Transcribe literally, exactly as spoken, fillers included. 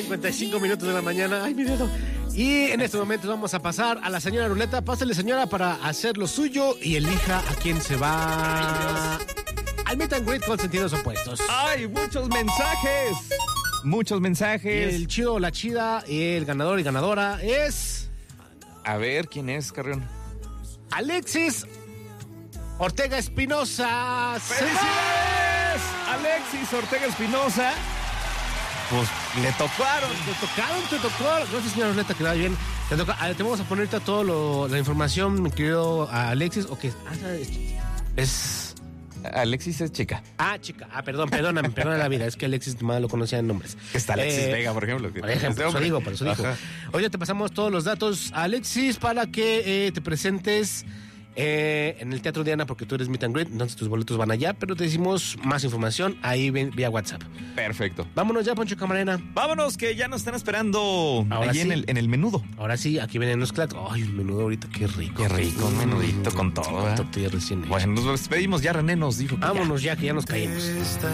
cincuenta y cinco minutos de la mañana. Ay, mi dedo. Y en este momento vamos a pasar a la señora Ruleta. Pásale, señora, para hacer lo suyo y elija a quién se va al meet and greet con sentidos opuestos. ¡Ay, muchos mensajes! Muchos mensajes. El chido o la chida, el ganador y ganadora es... A ver, ¿quién es, Carrión? Alexis Ortega Espinosa. ¡Felicidades! Alexis Ortega Espinosa. Pues le tocaron. Te tocaron, te tocó. Gracias, señora Ruleta, que va bien. Te, toca, te vamos a ponerte toda la información, mi querido Alexis. O que es... Alexis es chica. Ah, chica. Ah, perdón, perdóname, perdóname la vida. Es que Alexis más lo conocía en nombres. Está Alexis eh, Vega, por ejemplo. Por ejemplo, por eso digo, por eso digo. Oye, te pasamos todos los datos, Alexis, para que eh, te presentes eh, en el Teatro Diana, porque tú eres meet and greet, entonces tus boletos van allá, pero te decimos más información ahí vía WhatsApp. Perfecto. Vámonos ya, Poncho Camarena. Vámonos, que ya nos están esperando Ahora allí sí. en, el, en el menudo. Ahora sí, aquí vienen los clats. Ay, el menudo ahorita, qué rico. Qué rico, un menudito con todo, ¿verdad? Tortilla recién hecha. Bueno, nos despedimos ya, René nos dijo que Vámonos ya, que ya nos caímos.